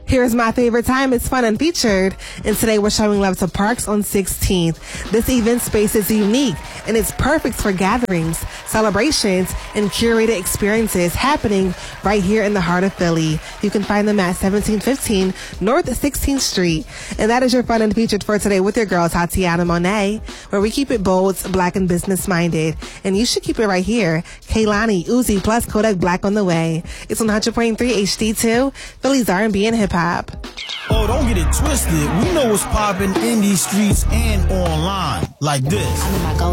Here's my favorite time. It's fun and featured. And today we're showing love to Parks on 16th. This event space is unique and it's perfect for gatherings, celebrations, and curated experiences happening right here in the heart of Philly. You can find them at 1715 North 16th Street. And that is your fun and featured for today with your girl, Tatiana Monet, where we keep it bold, black, and business-minded. And you should keep it right here. Kehlani, Uzi, plus Kodak Black on the way. It's 100.3 HD2, Philly's R&B and hip-hop. Oh, don't get it twisted. We know what's popping in these streets and online. Like this.